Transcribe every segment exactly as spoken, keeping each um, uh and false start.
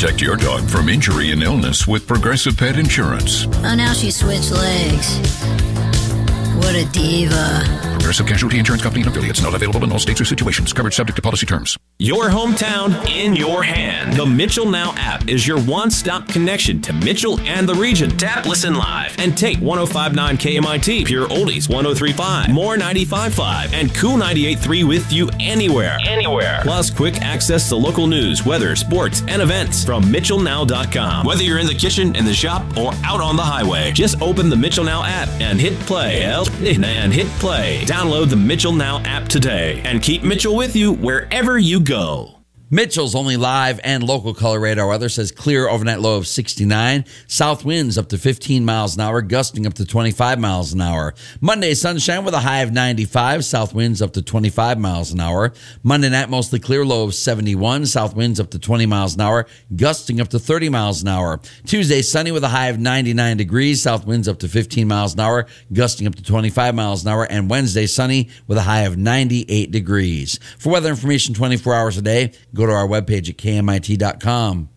Protect your dog from injury and illness with Progressive Pet Insurance. Oh, now she switched legs. What a diva. Progressive Casualty Insurance Company and affiliates. Not available in all states or situations. Coverage subject to policy terms. Your hometown in your hand. The Mitchell Now app is your one-stop connection to Mitchell and the region. Tap, listen live, and take one oh five point nine K M I T, Pure Oldies one oh three point five, More ninety-five point five, and Cool ninety-eight point three with you anywhere. Anywhere. Plus quick access to local news, weather, sports, and events from Mitchell Now dot com. Whether you're in the kitchen, in the shop, or out on the highway, just open the Mitchell Now app and hit play. And hit play. Download the Mitchell Now app today and keep Mitchell with you wherever you go. Mitchell's only live and local color radar weather says clear, overnight low of sixty-nine. South winds up to fifteen miles an hour, gusting up to twenty-five miles an hour. Monday, sunshine with a high of ninety-five. South winds up to twenty-five miles an hour. Monday night, mostly clear, low of seventy-one. South winds up to twenty miles an hour, gusting up to thirty miles an hour. Tuesday, sunny with a high of ninety-nine degrees. South winds up to fifteen miles an hour, gusting up to twenty-five miles an hour. And Wednesday, sunny with a high of ninety-eight degrees. For weather information twenty-four hours a day, go to our webpage at K M I T dot com.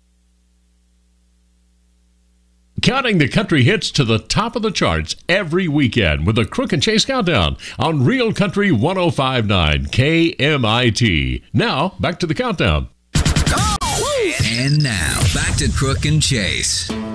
Counting the country hits to the top of the charts every weekend with the Crook and Chase Countdown on Real Country one oh five point nine K M I T. Now, back to the countdown. And now, back to Crook and Chase.